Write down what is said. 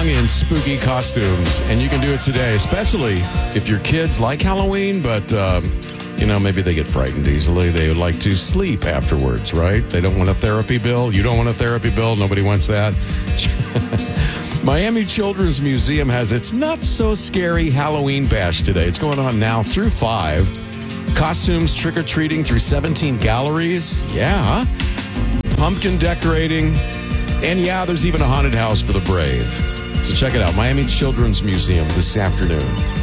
along in spooky costumes, and you can do it today, especially if your kids like Halloween, but, maybe they get frightened easily. They would like to sleep afterwards, right? They don't want a therapy bill. You don't want a therapy bill. Nobody wants that. Miami Children's Museum has its not-so-scary Halloween bash today. It's going on now through 5. Costumes, trick-or-treating through 17 galleries. Yeah. Pumpkin decorating. And yeah, there's even a haunted house for the brave. So check it out. Miami Children's Museum this afternoon.